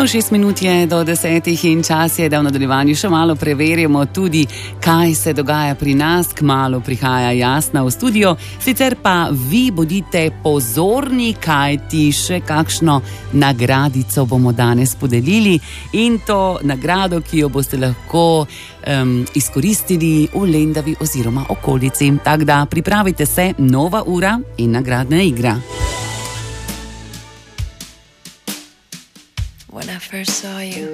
Ravno 6 minut je do 10 in čas je, da v nadaljevanju še malo preverimo tudi, kaj se dogaja pri nas. Kmalu prihaja Jasna v studio, sicer pa vi bodite pozorni, kajti še kakšno nagradico bomo danes podelili in to nagrado, ki jo boste lahko izkoristili v Lendavi oziroma okolici. Tako da pripravite se, nova ura in nagradna igra. When I first saw you,